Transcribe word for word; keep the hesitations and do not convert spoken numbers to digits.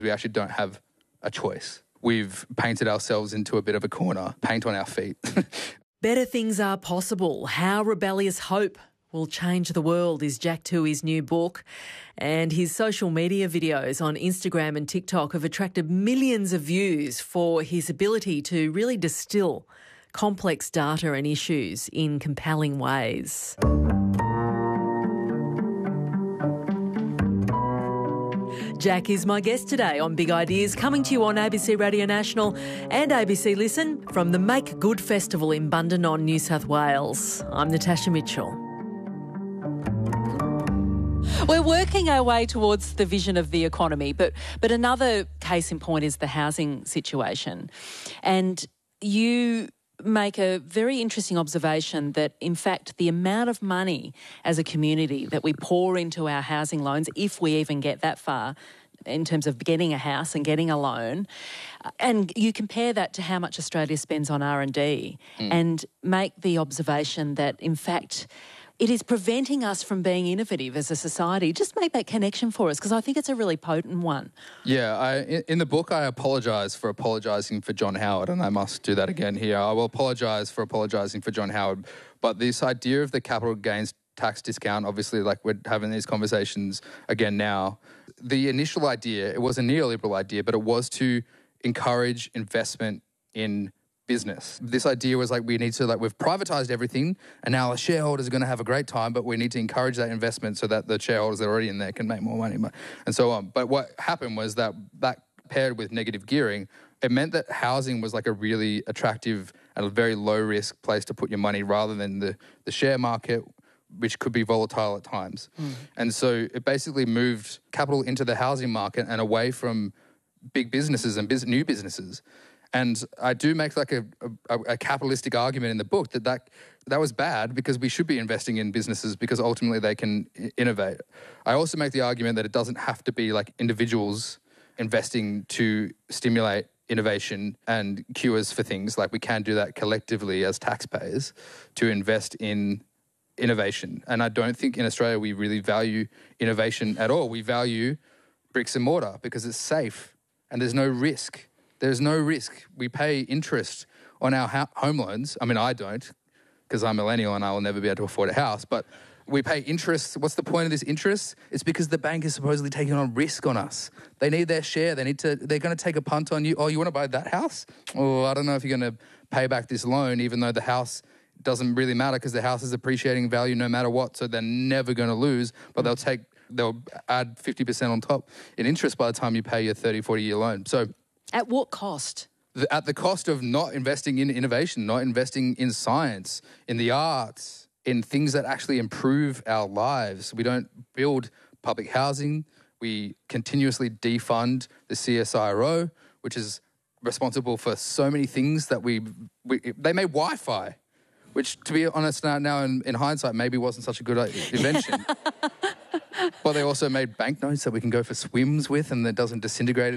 We actually don't have a choice. We've painted ourselves into a bit of a corner, paint on our feet. Better things are possible. How rebellious hope will change the world is Jack Toohey's new book. And his social media videos on Instagram and TikTok have attracted millions of views for his ability to really distill complex data and issues in compelling ways. Jack is my guest today on Big Ideas, coming to you on A B C Radio National and A B C Listen from the Make Good Festival in Bundanon, New South Wales. I'm Natasha Mitchell. We're working our way towards the vision of the economy, but but another case in point is the housing situation. And you make a very interesting observation that, in fact, the amount of money as a community that we pour into our housing loans, if we even get that far in terms of getting a house and getting a loan, and you compare that to how much Australia spends on R and D mm. and make the observation that, in fact, it is preventing us from being innovative as a society. Just make that connection for us, because I think it's a really potent one. Yeah, I, in the book, I apologise for apologising for John Howard, and I must do that again here. I will apologise for apologising for John Howard. But this idea of the capital gains tax discount, obviously, like we're having these conversations again now, the initial idea, it was a neoliberal idea, but it was to encourage investment in business. This idea was like, we need to, like, we've privatised everything and now the shareholders are going to have a great time, but we need to encourage that investment so that the shareholders that are already in there can make more money and so on. But what happened was that that paired with negative gearing, it meant that housing was like a really attractive and a very low risk place to put your money rather than the, the share market, which could be volatile at times. Mm. And so it basically moved capital into the housing market and away from big businesses and biz- new businesses. And I do make like a, a, a capitalistic argument in the book that, that that was bad, because we should be investing in businesses because ultimately they can innovate. I also make the argument that it doesn't have to be like individuals investing to stimulate innovation and cures for things. Like, we can do that collectively as taxpayers to invest in innovation. And I don't think in Australia we really value innovation at all. We value bricks and mortar because it's safe and there's no risk. There's no risk. We pay interest on our ha- home loans. I mean, I don't, because I'm a millennial and I will never be able to afford a house. But we pay interest. What's the point of this interest? It's because the bank is supposedly taking on risk on us. They need their share. They need to. They're going to take a punt on you. Oh, you want to buy that house? Oh, I don't know if you're going to pay back this loan, even though the house doesn't really matter because the house is appreciating value no matter what. So they're never going to lose. But they'll take. They'll add fifty percent on top in interest by the time you pay your thirty, forty year loan. So. At what cost? At the cost of not investing in innovation, not investing in science, in the arts, in things that actually improve our lives. We don't build public housing. We continuously defund the C S I R O, which is responsible for so many things that we... we they made Wi-Fi, which, to be honest, now, now in, in hindsight, maybe wasn't such a good invention. But they also made banknotes that we can go for swims with and that doesn't disintegrate